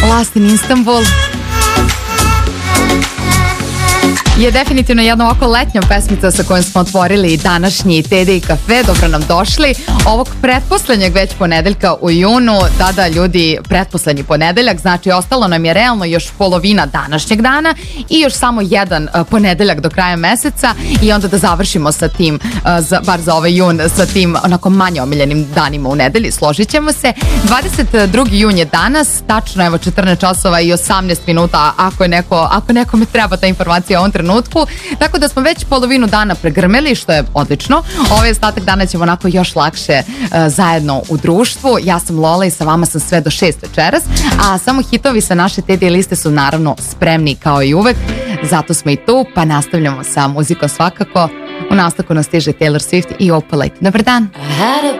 Last in Istanbul je definitivno jedna ovako letnja pesmica sa kojom smo otvorili današnji TD kafe. Dobro nam došli. Ovog pretposlednjeg već ponedeljka u junu, tada ljudi pretposlednji ponedeljak, znači ostalo nam je realno još polovina današnjeg dana i još samo jedan ponedeljak do kraja meseca i onda da završimo sa tim, bar za ovaj jun, sa tim onako manje omiljenim danima u nedelji, složit ćemo se. 22. jun je danas, tačno evo 14 časova i 18 minuta ako nekome treba ta informacija u ovom trenutku. Tako da smo već polovinu dana pregrmeli, što je odlično. Ovaj ostatak dana ćemo onako još lakše zajedno u društvu. Ja sam Lola i sa vama sam sve do 6 večeras, a samo hitovi sa naše TD liste su naravno spremni kao i uvek. Zato smo i tu, pa nastavljamo sa muzikom svakako. U nastavku nas stiže Taylor Swift i Opalite. Dobar dan!